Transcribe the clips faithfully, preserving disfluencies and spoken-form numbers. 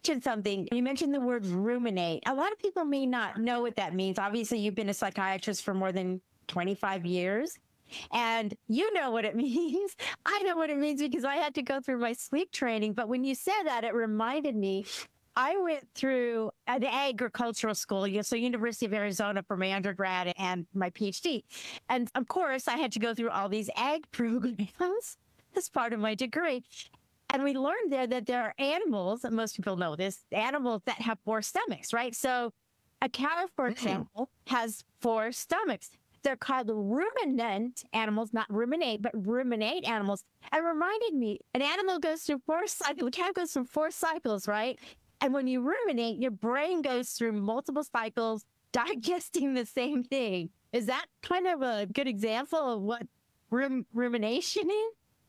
mentioned something. You mentioned the word ruminate. A lot of people may not know what that means. Obviously, you've been a psychiatrist for more than twenty-five years. And you know what it means. I know what it means because I had to go through my sleep training. But when you said that, it reminded me, I went through an agricultural school, so University of Arizona for my undergrad and my PhD. And of course, I had to go through all these ag programs as part of my degree. And we learned there that there are animals, and most people know this, animals that have four stomachs, right? So a cow, for example, has four stomachs. They're called ruminant animals, not ruminate, but ruminate animals. It reminded me, an animal goes through four cycles, a cow goes through four cycles, right? And when you ruminate, your brain goes through multiple cycles, digesting the same thing. Is that kind of a good example of what rum- rumination is?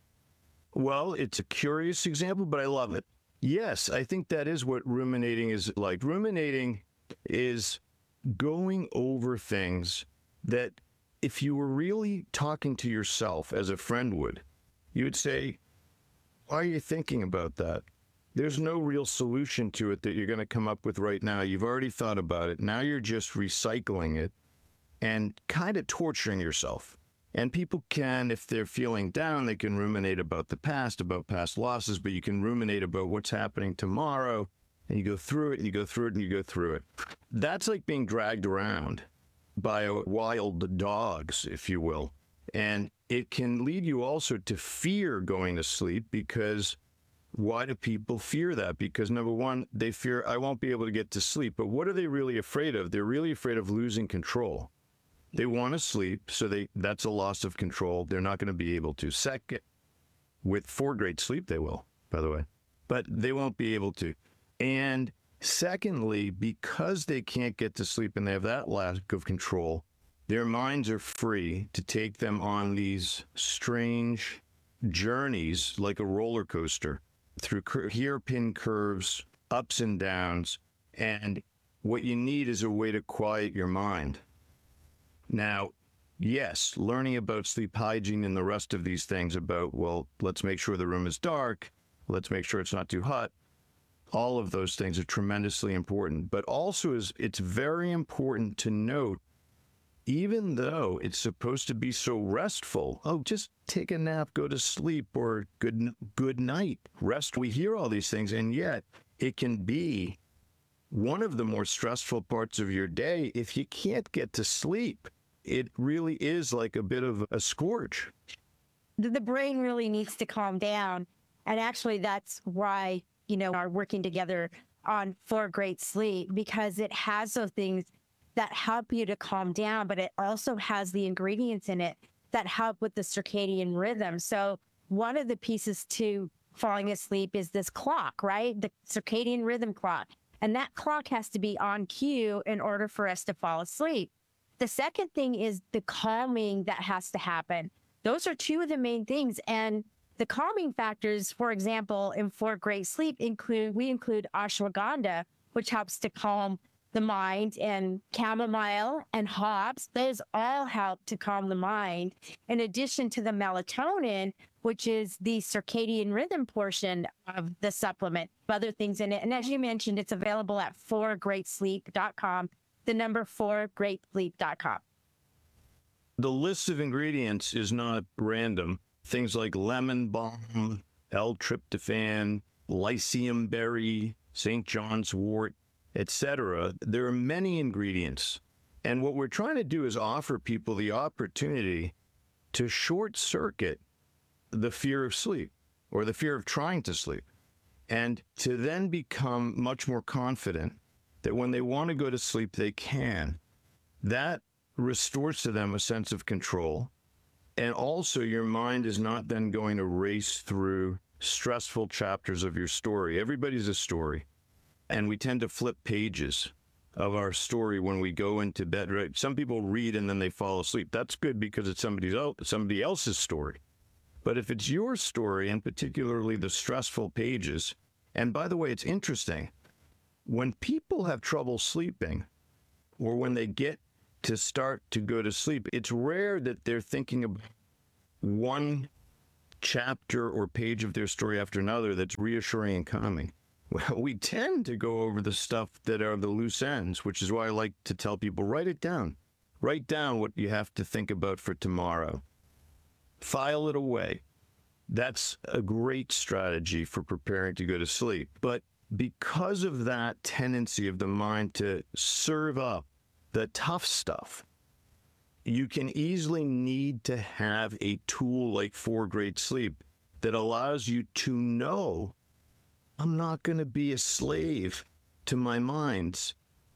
Well, it's a curious example, but I love it. Yes, I think that is what ruminating is like. Ruminating is going over things that if you were really talking to yourself as a friend would, you would say, why are you thinking about that? There's no real solution to it that you're going to come up with right now. You've already thought about it. Now you're just recycling it and kind of torturing yourself. And people can, if they're feeling down, they can ruminate about the past, about past losses, but you can ruminate about what's happening tomorrow. And you go through it, and you go through it, and you go through it. That's like being dragged around by wild dogs, if you will. And it can lead you also to fear going to sleep because why do people fear that? Because number one, they fear I won't be able to get to sleep. But what are they really afraid of? They're really afraid of losing control. They want to sleep, so they that's a loss of control. They're not going to be able to. Second, with four great sleep, they will, by the way. But they won't be able to. And secondly, because they can't get to sleep and they have that lack of control, their minds are free to take them on these strange journeys like a roller coaster through hairpin curves, ups and downs. And what you need is a way to quiet your mind. Now, yes, learning about sleep hygiene and the rest of these things about, well, let's make sure the room is dark, let's make sure it's not too hot. All of those things are tremendously important, but also is it's very important to note, even though it's supposed to be so restful, oh, just take a nap, go to sleep, or good good night, rest. We hear all these things, and yet it can be one of the more stressful parts of your day if you can't get to sleep. It really is like a bit of a scourge. The brain really needs to calm down. And actually, that's why, you know, are working together on For Great Sleep, because it has those things that help you to calm down, but it also has the ingredients in it that help with the circadian rhythm. So one of the pieces to falling asleep is this clock, right? The circadian rhythm clock. And that clock has to be on cue in order for us to fall asleep. The second thing is the calming that has to happen. Those are two of the main things. And the calming factors, for example, in For Great Sleep include, we include ashwagandha, which helps to calm the mind, and chamomile and hops. Those all help to calm the mind, in addition to the melatonin, which is the circadian rhythm portion of the supplement, other things in it. And as you mentioned, it's available at for great sleep dot com, the number for great sleep dot com. The list of ingredients is not random. Things like lemon balm, L-tryptophan, lycium berry, Saint John's wort, et cetera. There are many ingredients. And what we're trying to do is offer people the opportunity to short circuit the fear of sleep or the fear of trying to sleep, and to then become much more confident that when they want to go to sleep, they can. That restores to them a sense of control. And also your mind is not then going to race through stressful chapters of your story. Everybody's a story. And we tend to flip pages of our story when we go into bed. Right? Some people read and then they fall asleep. That's good because it's somebody else, somebody else's story. But if it's your story, and particularly the stressful pages, and by the way, it's interesting, when people have trouble sleeping, or when they get to start to go to sleep, it's rare that they're thinking about one chapter or page of their story after another that's reassuring and calming. Well, we tend to go over the stuff that are the loose ends, which is why I like to tell people, write it down. Write down what you have to think about for tomorrow. File it away. That's a great strategy for preparing to go to sleep. But because of that tendency of the mind to serve up the tough stuff, you can easily need to have a tool like Four Great Sleep that allows you to know, I'm not going to be a slave to my mind's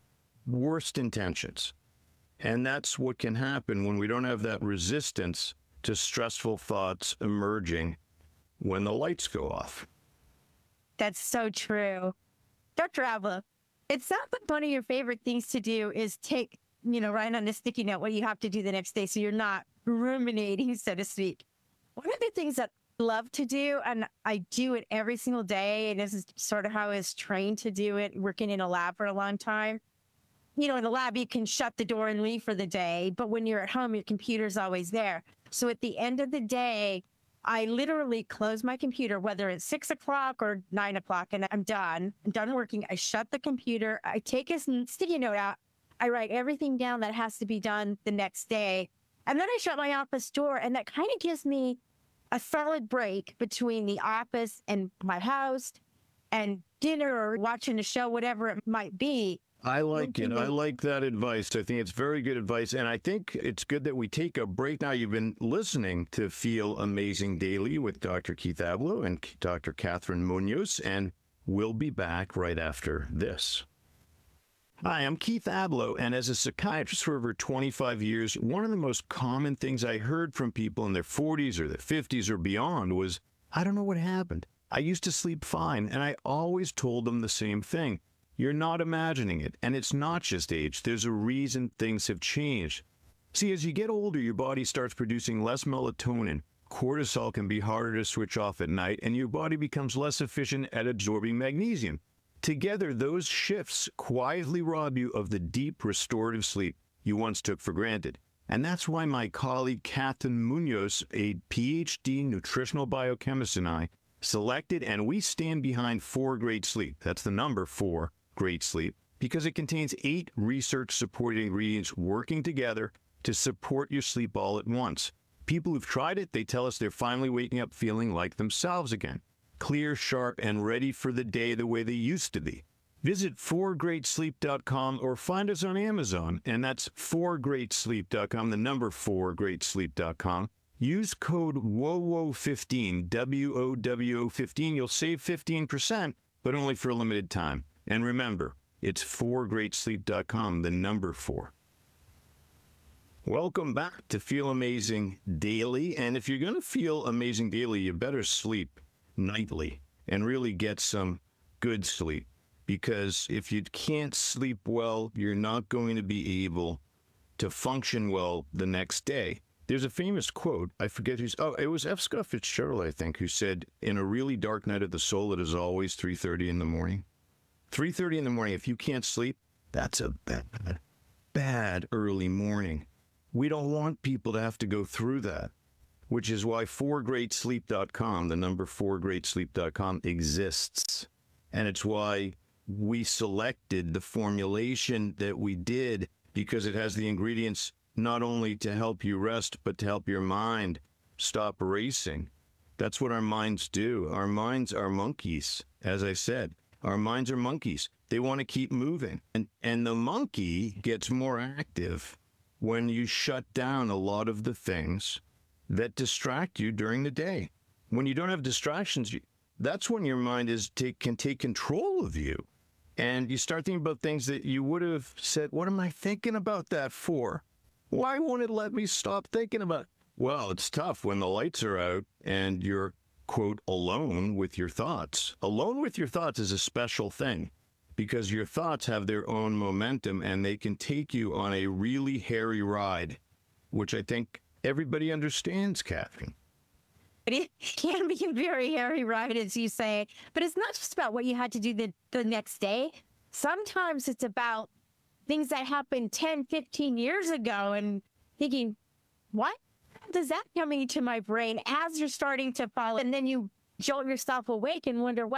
worst intentions. And that's what can happen when we don't have that resistance to stressful thoughts emerging when the lights go off. That's so true. Doctor Avila, it sounds like one of your favorite things to do is take, you know, write on a sticky note what you have to do the next day so you're not ruminating, so to speak. One of the things that I love to do, and I do it every single day, and this is sort of how I was trained to do it, working in a lab for a long time. You know, in a lab, you can shut the door and leave for the day, but when you're at home, your computer's always there. So at the end of the day, I literally close my computer, whether it's six o'clock or nine o'clock, and I'm done. I'm done working. I shut the computer. I take a sticky note out. I write everything down that has to be done the next day. And then I shut my office door, and that kind of gives me a solid break between the office and my house and dinner or watching a show, whatever it might be. I like it. I like that advice. I think it's very good advice. And I think it's good that we take a break now. You've been listening to Feel Amazing Daily with Doctor Keith Avilo and Doctor Catherine Munoz, and we'll be back right after this. Hi, I'm Keith Avilo, and as a psychiatrist for over twenty-five years, one of the most common things I heard from people in their forties or their fifties or beyond was, I don't know what happened. I used to sleep fine, and I always told them the same thing. You're not imagining it, and it's not just age. There's a reason things have changed. See, as you get older, your body starts producing less melatonin. Cortisol can be harder to switch off at night, and your body becomes less efficient at absorbing magnesium. Together, those shifts quietly rob you of the deep restorative sleep you once took for granted. And that's why my colleague Catherine Munoz, a P H D nutritional biochemist, and I selected, and we stand behind Four Great Sleep. That's the number four. Great Sleep, because it contains eight research-supported ingredients working together to support your sleep all at once. People who've tried it, they tell us they're finally waking up feeling like themselves again, clear, sharp, and ready for the day the way they used to be. Visit four great sleep dot com or find us on Amazon, and that's four great sleep dot com, the number four great sleep dot com. Use code W O W O fifteen, W O W O fifteen. You'll save fifteen percent, but only for a limited time. And remember, it's four great sleep dot com, the number four. Welcome back to Feel Amazing Daily. And if you're going to feel amazing daily, you better sleep nightly and really get some good sleep. Because if you can't sleep well, you're not going to be able to function well the next day. There's a famous quote, I forget who's, oh, it was F. Scott Fitzgerald, I think, who said, in a really dark night of the soul, it is always three thirty in the morning. three thirty in the morning, if you can't sleep, that's a bad, bad early morning. We don't want people to have to go through that, which is why four great sleep dot com, the number four great sleep dot com, exists. And it's why we selected the formulation that we did, because it has the ingredients not only to help you rest, but to help your mind stop racing. That's what our minds do. Our minds are monkeys, as I said. Our minds are monkeys. They want to keep moving. And, and the monkey gets more active when you shut down a lot of the things that distract you during the day. When you don't have distractions, you, that's when your mind is take, can take control of you. And you start thinking about things that you would have said, what am I thinking about that for? Why won't it let me stop thinking about it? Well, it's tough when the lights are out and you're, quote, alone with your thoughts. Alone with your thoughts is a special thing because your thoughts have their own momentum and they can take you on a really hairy ride, which I think everybody understands, Catherine. It can be a very hairy ride, as you say, but it's not just about what you had to do the, the next day. Sometimes it's about things that happened ten, fifteen years ago and thinking, what does that coming to my brain as you're starting to fall? And then you jolt yourself awake and wonder, what